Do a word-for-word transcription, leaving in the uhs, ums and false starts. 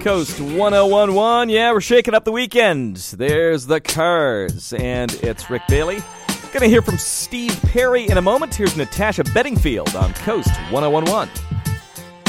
Coast one oh one point one. Yeah, we're shaking up the weekend. There's the Cars, and it's Rick Bailey. Gonna hear from Steve Perry in a moment. Here's Natasha Bedingfield on Coast one oh one point one.